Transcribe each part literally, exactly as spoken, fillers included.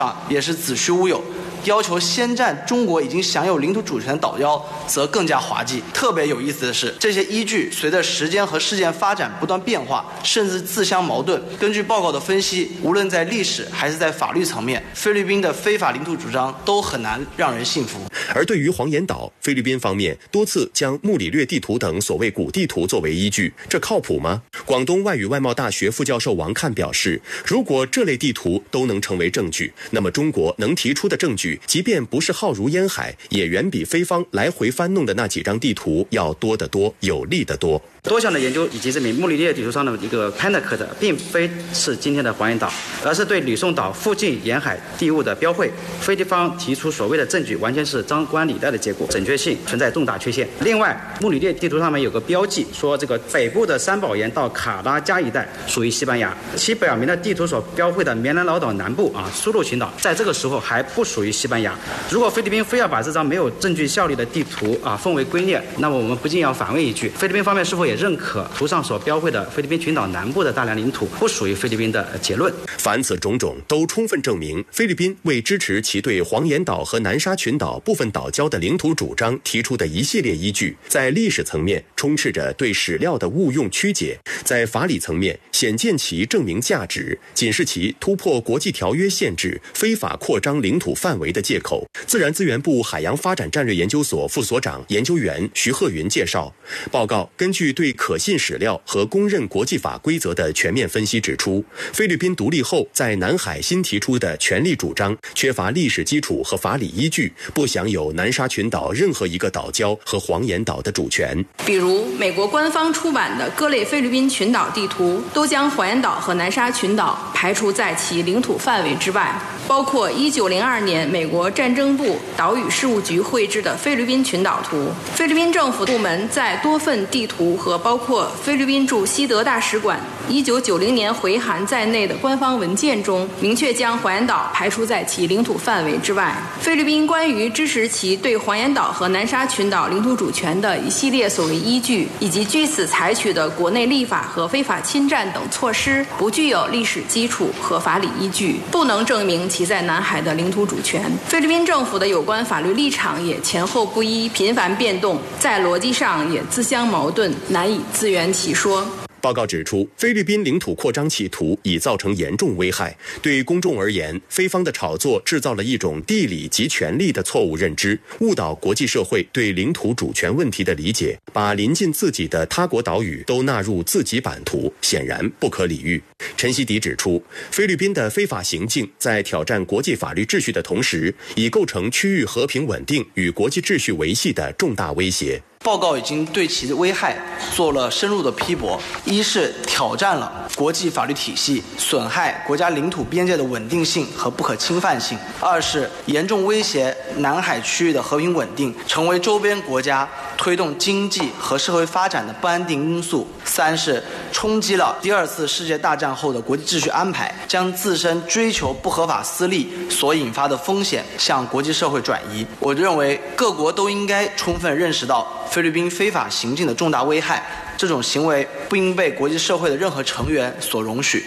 啊，也是子虚乌有。要求先占中国已经享有领土主权的岛礁，则更加滑稽。特别有意思的是，这些依据随着时间和事件发展不断变化，甚至自相矛盾。根据报告的分析，无论在历史还是在法律层面，菲律宾的非法领土主张都很难让人信服。 而对于黄岩岛，菲律宾方面多次将穆里略地图等所谓古地图作为依据，这靠谱吗？广东外语外贸大学副教授王看表示，如果这类地图都能成为证据，那么中国能提出的证据，即便不是浩如烟海，也远比菲方来回翻弄的那几张地图要多得多，有利得多。 多项的研究以及证明，穆里略地图上的一个 Pentecost 并非是今天的黄岩岛，而是对吕宋岛附近沿海地物的标绘。菲律宾方提出所谓的证据，完全是张冠李戴的结果，准确性存在重大缺陷。另外，穆里略地图上面有个标记，说这个北部的三宝岩到卡拉加一带属于西班牙，其表明了地图所标绘的棉兰老岛南部啊苏禄群岛，在这个时候还不属于西班牙。如果菲律宾非要把这张没有证据效力的地图啊奉为圭臬，那么我们不禁要反问一句：菲律宾方面是否也认可图上所标绘的菲律宾群岛南部的大量领土不属于菲律宾的结论？ 凡此种种都充分证明，菲律宾为支持其对黄岩岛和南沙群岛部分岛礁的领土主张提出的一系列依据，在历史层面充斥着对史料的误用曲解，在法理层面显见其证明价值，仅是其突破国际条约限制、非法扩张领土范围的借口。自然资源部海洋发展战略研究所副所长研究员徐鹤云介绍，报告根据对可信史料和公认国际法规则的全面分析指出，菲律宾独立后在南海新提出的权利主张缺乏历史基础和法理依据，不享有南沙群岛任何一个岛礁和黄岩岛的主权。 比如美国官方出版的各类菲律宾群岛地图都将黄岩岛和南沙群岛排除在其领土范围之外，包括一九零二年美国战争部岛屿事务局绘制的菲律宾群岛图。菲律宾政府部门在多份地图和包括菲律宾驻西德大使馆一九九零年回函在内的官方文件中，明确将黄岩岛排除在其领土范围之外。菲律宾关于支持其对黄岩岛和南沙群岛领土主权的一系列所谓依据，以及据此采取的国内立法和非法侵占等措施，不具有历史基础和法理依据，不能证明其在南海的领土主权。菲律宾政府的有关法律立场也前后不一，频繁变动，在逻辑上也自相矛盾，难以自圆其说。 报告指出，菲律宾领土扩张企图已造成严重危害。对公众而言，菲方的炒作制造了一种地理及权力的错误认知，误导国际社会对领土主权问题的理解，把临近自己的他国岛屿都纳入自己版图，显然不可理喻。陈希迪指出，菲律宾的非法行径在挑战国际法律秩序的同时，已构成区域和平稳定与国际秩序维系的重大威胁。 报告已经对其的危害做了深入的批驳，一是挑战了国际法律体系，损害国家领土边界的稳定性和不可侵犯性；二是严重威胁南海区域的和平稳定，成为周边国家推动经济和社会发展的不安定因素；三是冲击了第二次世界大战后的国际秩序安排，将自身追求不合法私利所引发的风险向国际社会转移。我认为各国都应该充分认识到菲律宾非法行径的重大危害，这种行为不应被国际社会的任何成员所容许。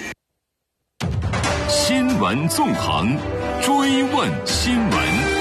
新闻纵横，追问新闻。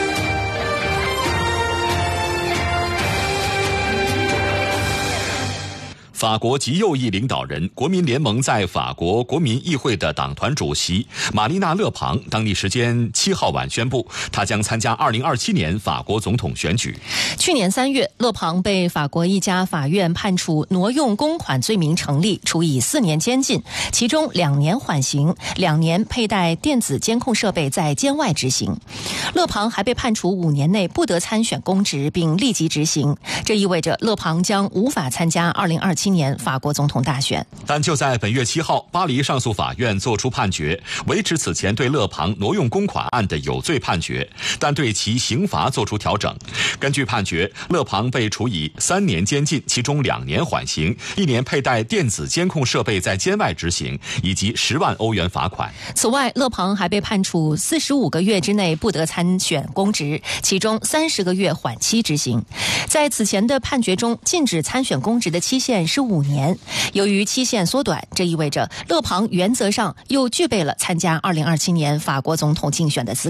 法国极右翼领导人、国民联盟在法国国民议会的党团主席玛丽娜·勒庞当地时间七号晚宣布，他将参加二零二七年法国总统选举。 去年三月，勒庞被法国一家法院判处挪用公款罪名成立，处以四年监禁，其中两年缓刑，两年佩戴电子监控设备在监外执行。勒庞还被判处五年内不得参选公职，并立即执行。这意味着勒庞将无法参加二零二七年法国总统大选。 但就在本月七号，巴黎上诉法院作出判决，维持此前对勒庞挪用公款案的有罪判决，但对其刑罚作出调整。根据判决，勒庞被处以三年监禁，其中两年缓刑，一年佩戴电子监控设备在监外执行，以及十万欧元罚款。 此外，勒庞还被判处四十五个月之内不得参选公职，其中三十个月缓期执行。在此前的判决中，禁止参选公职的期限是五年。由于期限缩短，这意味着勒庞原则上又具备了参加二零二七年法国总统竞选的资格。